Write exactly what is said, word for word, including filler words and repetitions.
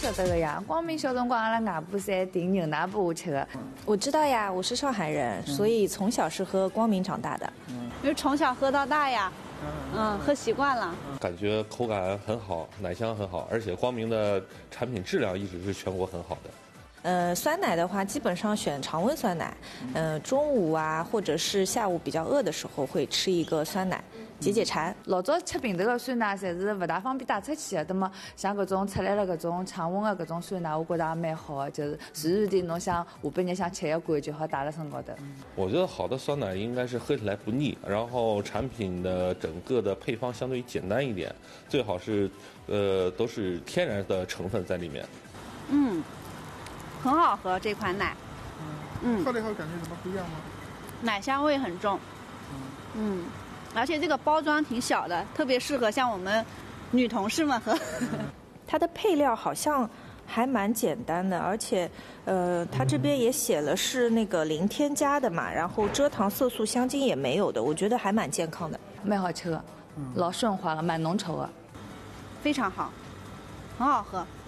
晓得的呀。光明小辰光阿拉外婆侪订牛奶拨我吃的。 我知道呀，我是上海人，所以从小是喝光明长大的。 嗯，因为从小喝到大呀，嗯，喝习惯了。 感觉口感很好，奶香很好，而且光明的产品质量一直是全国很好的。 呃，酸奶的话，基本上选常温酸奶。呃，中午啊，或者是下午比较饿的时候，会吃一个酸奶，解解馋。 老早吃瓶头的酸奶，侪是勿大方便带出去的。那么像搿种出来了搿种常温的搿种酸奶，我觉得也蛮好的，就是随时地侬想下半日想吃一罐就好带辣身高头。 我觉得好的酸奶应该是喝起来不腻，然后产品的整个的配方相对简单一点，最好是呃都是天然的成分在里面。 嗯。很好喝这款奶， 嗯，喝了以后感觉怎么不一样吗？ 奶香味很重，嗯，而且这个包装挺小的，特别适合像我们女同事们喝。 它的配料好像还蛮简单的，而且，呃，它这边也写了是那个零添加的嘛，然后蔗糖、色素、香精也没有的，我觉得还蛮健康的， 蛮好吃的，老顺滑了，蛮浓稠的， 非常好，很好喝。